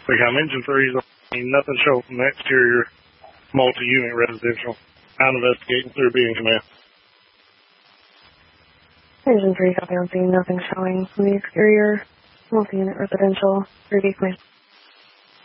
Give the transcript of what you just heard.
Like I'm engine 3's nothing showing from the exterior multi-unit residential. I'm investigating through being command. Engine 3, copy on scene, nothing showing from the exterior multi-unit residential. 3D command.